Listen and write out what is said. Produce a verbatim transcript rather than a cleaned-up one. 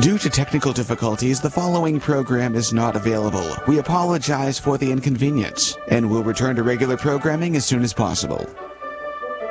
Due to technical difficulties, the following program is not available. We apologize for the inconvenience and will return to regular programming as soon as possible.